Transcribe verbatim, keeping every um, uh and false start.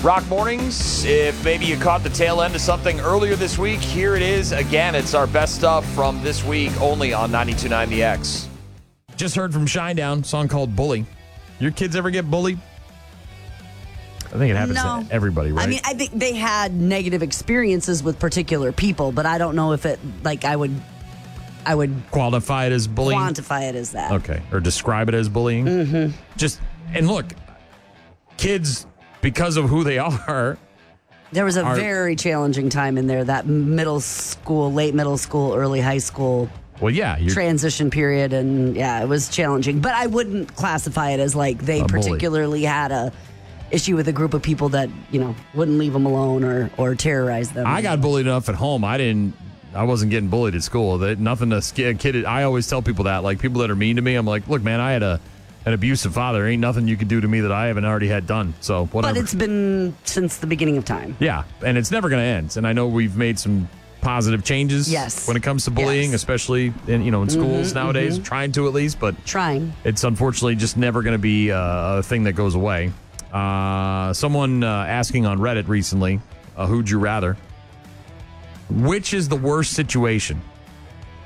Rock Mornings, if maybe you caught the tail end of something earlier this week, here it is again. It's our best stuff from this week only on ninety-two point nine The X. Just heard from Shinedown, song called Bully. Your kids ever get bullied? I think it happens No. to everybody, right? I mean, I think they had negative experiences with particular people, but I don't know if it, like, I would, I would Qualify it as bullying? quantify it as that. Okay. Or describe it as bullying? Mm-hmm. Just, and look, kids, because of who they are. There was a Are- very challenging time in there, that middle school, late middle school, early high school Well, yeah. You're, transition period, and yeah, it was challenging. But I wouldn't classify it as like they A bully. particularly had a issue with a group of people that, you know, wouldn't leave them alone or or terrorize them. I got bullied enough at home. I didn't. I wasn't getting bullied at school. That nothing to scare kid. I always tell people that, like people that are mean to me. I'm like, look, man, I had a an abusive father. Ain't nothing you could do to me that I haven't already had done. So whatever. But it's been since the beginning of time. Yeah, and it's never going to end. And I know we've made some positive changes. Yes. When it comes to bullying, Yes. especially in you know in schools Mm-hmm, nowadays, trying to at least. But Trying. it's unfortunately just never going to be uh, a thing that goes away. Uh, someone uh, asking on Reddit recently, uh, who'd you rather? Which is the worst situation?